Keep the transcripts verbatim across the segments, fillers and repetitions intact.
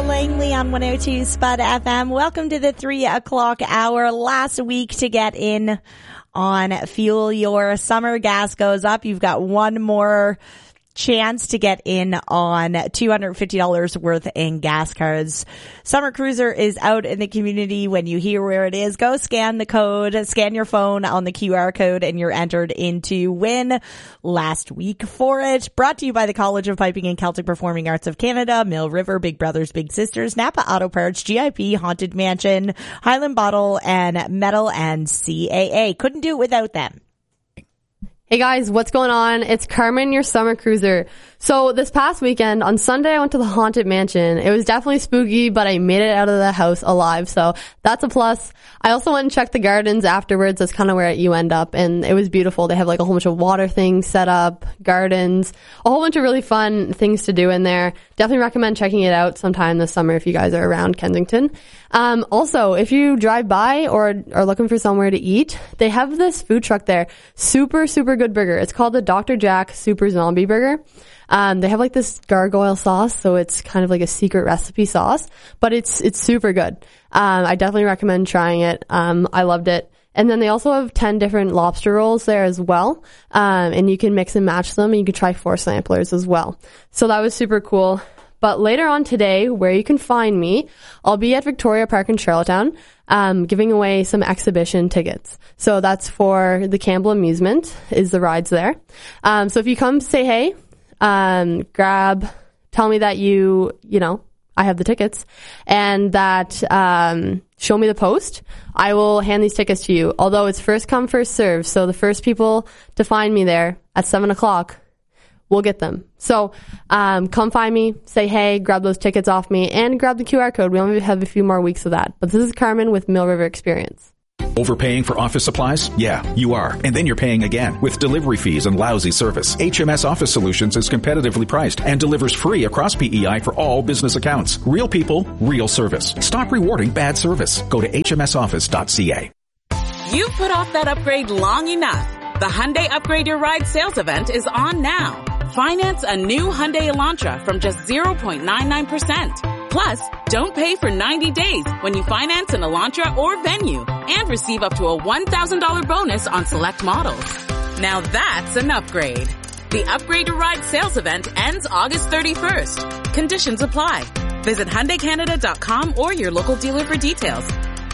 Langley on one oh two Spud F M. Welcome to the three o'clock hour. Last week to get in on Fuel Your Summer. Gas goes up. You've got one more chance to get in on two hundred fifty dollars worth in gas cards. Summer Cruiser is out in the community. When you hear where it is, go scan the code, scan your phone on the Q R code, and you're entered into win last week for it. Brought to you by the College of Piping and Celtic Performing Arts of Canada, Mill River, Big Brothers Big Sisters, Napa Auto Parts, G I P, Haunted Mansion, Highland Bottle, and Metal, and C A A. Couldn't do it without them. Hey guys, what's going on? It's Carmen, your summer cruiser. So this past weekend, on Sunday, I went to the Haunted Mansion. It was definitely spooky, but I made it out of the house alive, so that's a plus. I also went and checked the gardens afterwards. That's kind of where you end up, and it was beautiful. They have like a whole bunch of water things set up, gardens, a whole bunch of really fun things to do in there. Definitely recommend checking it out sometime this summer if you guys are around Kensington. Um, also, if you drive by or are looking for somewhere to eat, they have this food truck there. Super, super good burger. It's called the Doctor Jack Super Zombie Burger. Um, they have like this gargoyle sauce, so it's kind of like a secret recipe sauce, but it's, it's super good. Um, I definitely recommend trying it. Um, I loved it. And then they also have ten different lobster rolls there as well. Um, and you can mix and match them, and you can try four samplers as well. So that was super cool. But later on today, where you can find me, I'll be at Victoria Park in Charlottetown, um, giving away some exhibition tickets. So that's for the Campbell Amusement, is the rides there. Um, so if you come say hey, um, grab, tell me that you, you know, I have the tickets, and that, um, show me the post, I will hand these tickets to you. Although it's first come, first serve. So the first people to find me there at seven o'clock, we'll get them. So, um, come find me, say hey, grab those tickets off me, and grab the Q R code. We only have a few more weeks of that. But this is Carmen with Mill River Experience. Overpaying for office supplies? Yeah, you are. And then you're paying again with delivery fees and lousy service. H M S Office Solutions is competitively priced and delivers free across P E I for all business accounts. Real people, real service. Stop rewarding bad service. Go to h m s office dot c a. You've put off that upgrade long enough. The Hyundai Upgrade Your Ride sales event is on now. Finance a new Hyundai Elantra from just zero point nine nine percent. Plus, don't pay for ninety days when you finance an Elantra or Venue, and receive up to a one thousand dollars bonus on select models. Now that's an upgrade. The Upgrade Your Ride sales event ends August thirty-first. Conditions apply. Visit Hyundai Canada dot com or your local dealer for details.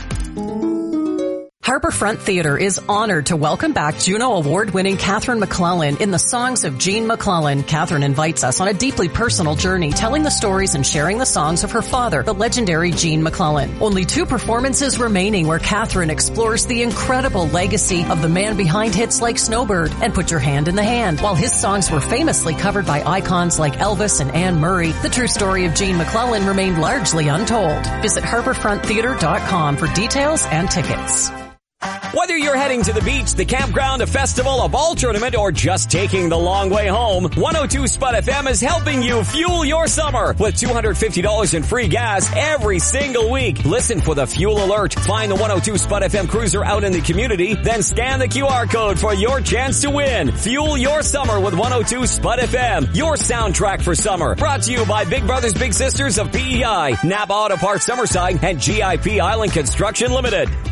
Harbourfront Theatre is honored to welcome back Juno Award-winning Catherine McClellan in The Songs of Jean McClellan. Catherine invites us on a deeply personal journey, telling the stories and sharing the songs of her father, the legendary Jean McClellan. Only two performances remaining where Catherine explores the incredible legacy of the man behind hits like Snowbird and Put Your Hand in the Hand. While his songs were famously covered by icons like Elvis and Anne Murray, the true story of Jean McClellan remained largely untold. Visit harbourfront theatre dot com for details and tickets. Whether you're heading to the beach, the campground, a festival, a ball tournament, or just taking the long way home, one oh two Spud F M is helping you fuel your summer with two hundred fifty dollars in free gas every single week. Listen for the fuel alert. Find the one oh two Spud F M cruiser out in the community, then scan the Q R code for your chance to win. Fuel your summer with one oh two Spud F M, your soundtrack for summer. Brought to you by Big Brothers Big Sisters of P E I, Napa Auto Parts Summerside, and G I P Island Construction Limited.